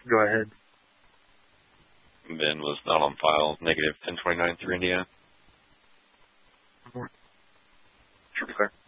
Go ahead. Ben was not on file. Negative 1029 through Indiana. Sure, sir.